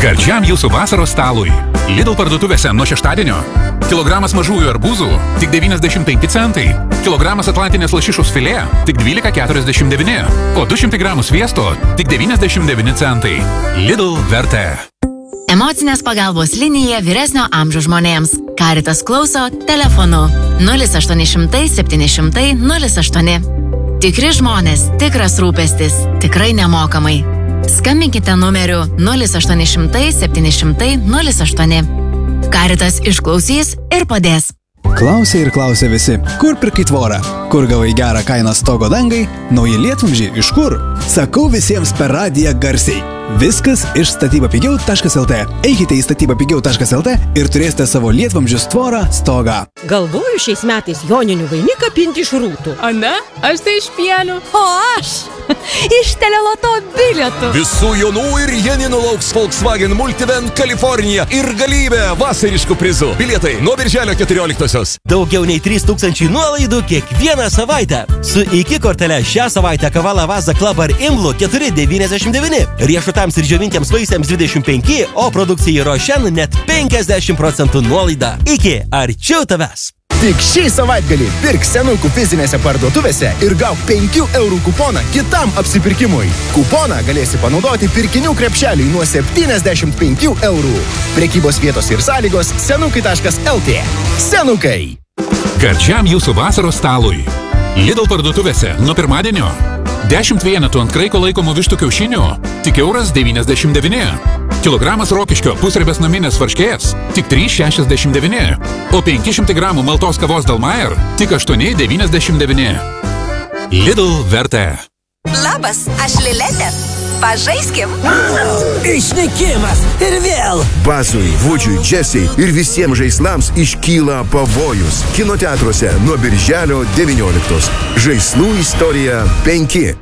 Gardžiam jūsų vasaros stalui. Lidl parduotuvėse nuo šeštadienio. Kilogramas mažųjų arbūzų tik 95 centai. Kilogramas atlantinės lašišos filė tik 12,49. O 200 gramų sviesto tik 99 centai. Lidl vertė. Emocinės pagalbos linija vyresnio amžiaus žmonėms. Caritas klauso telefonu 0800 700 08. Tikri žmonės, tikras rūpestis, tikrai nemokamai. Skambinkite numeriu 0800 700 08. Caritas išklausys ir padės. Klausia ir klausia visi, kur pirkai tvorą, kur gavai gerą kainą stogo dangai, nauji lietvamzdžiai iš kur? Sakau visiems per radiją garsiai. Viskas iš statybapigiau.lt. Eikite į statybapigiau.lt ir turėsite savo lietvamzdžius tvorą stogą. Galvoju šiais metais joninių vainiką pinti iš rūtų. Ana, aš tai iš pienų. O aš iš teleloto bilietų. Visų Jonų ir Janinų lauks Volkswagen Multivan Kalifornija ir galybė vasariškų prizų. Bilietai nuo birželio 14-osios. Daugiau nei 3000 nuolaidų kiekvieną savaitę. Su iki kortele šią savaitę kava Lavazza Club ar Imlu 4,99. Riešutams ir džiovintiems vaisiams 25, o produkcijai Rošen net 50% nuolaida. Iki arčiau tavęs. Tik šį savaitgalį pirk senukų fizinėse parduotuvėse ir gauk 5 eurų kuponą kitam apsipirkimui. Kuponą galėsi panaudoti pirkinių krepšeliui nuo 75 eurų. Prekybos vietos ir sąlygos senukai.lt. Senukai. Gardžiam jūsų vasaros stalui. Lidl parduotuvėse nuo pirmadienio. 10 vienetų ant kraiko laikomų vištų kiaušinių tik €1,99. Kilogramas rokiškio pusribės naminės varškės tik 3,69. O 500 gramų maltos kavos Dalmayer tik 8,99. Lidl vertė. Labas, aš Liletė. Pažaiskim. Išnykimas ir vėl. Bazui, Vudžiui, Džesiai ir visiems žaislams iškyla pavojus. Kino teatruose nuo birželio 19. Žaislų istorija 5.